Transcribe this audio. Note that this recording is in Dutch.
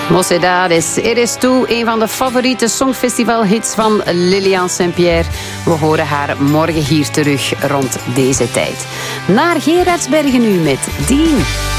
Mocedades, Eres Tú, een van de favoriete songfestivalhits van Lilian Saint-Pierre. We horen haar morgen hier terug rond deze tijd. Naar Gerardsbergen nu met Dien.